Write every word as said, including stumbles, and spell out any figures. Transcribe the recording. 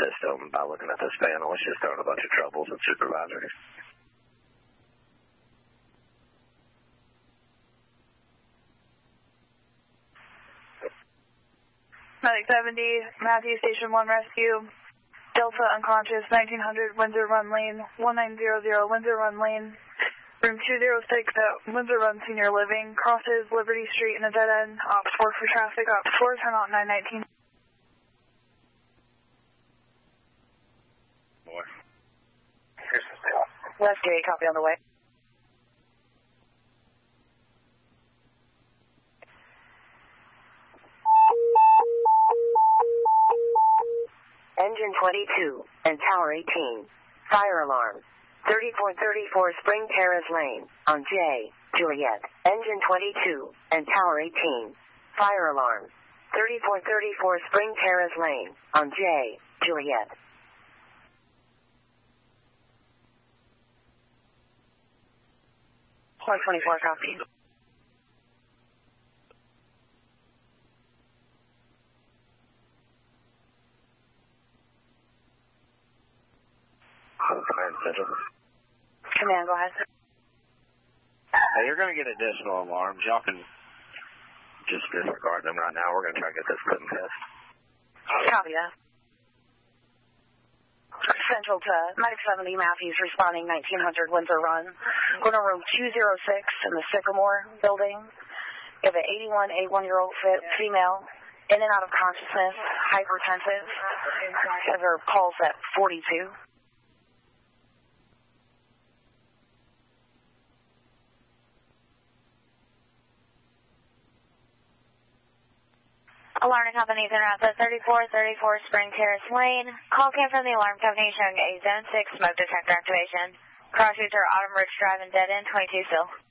system by looking at this panel. It's just throwing a bunch of troubles at supervisors. Medic seventy, Matthew, Station one Rescue. Delta unconscious, nineteen hundred Windsor Run Lane, one nine zero zero Windsor Run Lane. Room two oh six at Windsor Run Senior Living. Crosses Liberty Street in a dead end. Ops four for traffic. Ops four, turn out nine nineteen. Boy. Rescue eight, copy on the way. Engine twenty-two and Tower eighteen. Fire alarm. thirty-four thirty-four Spring Terrace Lane on J, Juliet. Engine twenty-two and Tower eighteen. Fire alarm. thirty-four thirty-four Spring Terrace Lane on J, Juliet. four twenty-four, copy. Command Central. Command, go ahead. Hey, you're going to get additional alarms. Y'all can just disregard them right now. We're going to try to get this put in test. Copy that. Central to Medic seventy, Matthews responding nineteen hundred Windsor Run. Go to room two oh six in the Sycamore building. You have an eighty-one, eighty-one-year-old female, in and out of consciousness, hypertensive. Has her pulse at forty-two. Alarm company is interrupt at thirty-four thirty-four Spring Terrace Lane. Call came from the alarm company showing a Zone six smoke detector activation. Cross user Autumn Ridge Drive and dead end twenty-two still.